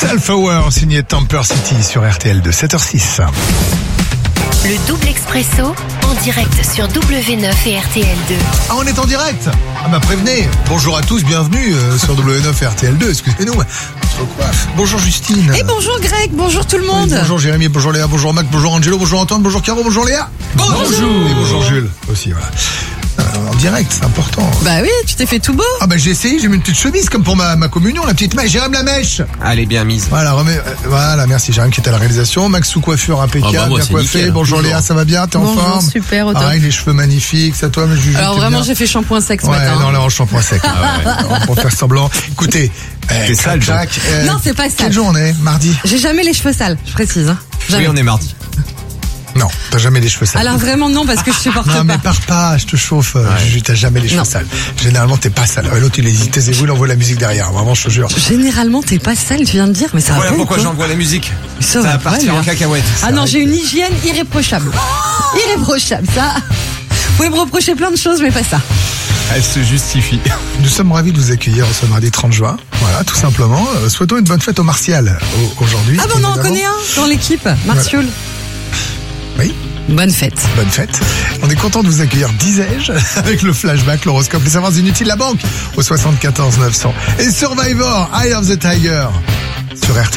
Self-Aware, signé Temper City sur RTL2, 7h06. Le double expresso en direct sur W9 et RTL2. Ah, on est en direct. Ah bah prévenez. Bonjour à tous, bienvenue sur W9 et RTL2. Excusez-nous, je recoiffe. Bonjour Justine. Et bonjour Greg, bonjour tout le monde. Oui, bonjour Jérémy, bonjour Léa, bonjour Mac, bonjour Angelo, bonjour Antoine, bonjour Caro, bonjour Léa. Bonjour. Et bonjour Jules aussi, voilà. En direct, c'est important. Bah oui, tu t'es fait tout beau. Ah bah j'ai essayé, j'ai mis une petite chemise comme pour ma communion, la petite mèche. Jérôme la mèche. Elle est bien mise. Voilà, voilà, merci Jérôme qui était à la réalisation. Max sous coiffure impeccable, Ah bah moi, bien c'est coiffé. nickel, bonjour toujours. Léa, ça va bien, t'es en Bonjour, forme? super, au top. Ah, les cheveux magnifiques, ça toi, mais Juju. Alors t'es vraiment, bien. j'ai fait shampoing sec ce Ouais, matin. non, là, en shampoing sec. Pour faire semblant. Écoutez, T'es sale, crac, Non, c'est pas quelle sale. journée? Mardi? J'ai jamais les cheveux sales, je précise. Hein. Jamais. Oui, on est mardi. Non, t'as jamais les cheveux sales. Alors vraiment non, parce que je supporte Non, mais pas. pars pas, je te chauffe. Juju, t'as jamais les cheveux Non. sales. Généralement, t'es pas sale. L'autre, il hésite, taisez-vous, il envoie la musique derrière. Vraiment, je te jure. Généralement, t'es pas sale, tu viens de dire, mais ça va Voilà pas ou pourquoi quoi j'envoie la musique. Ça Ça va va pas, partir là. en cacahuète. Ah non, j'ai une hygiène irréprochable. Irréprochable, ça. Vous pouvez me reprocher plein de choses, mais pas ça. Elle se justifie. Nous sommes ravis de vous accueillir ce mardi 30 juin. Voilà, tout simplement. Souhaitons une bonne fête au Martial aujourd'hui. Ah bon, non, on évidemment. connaît un dans l'équipe, Martial. Oui. Bonne fête. Bonne fête. On est content de vous accueillir, disais-je, avec le flashback, l'horoscope, les savoirs inutiles, la banque, au 74 900. Et Survivor, Eye of the Tiger, sur RTL.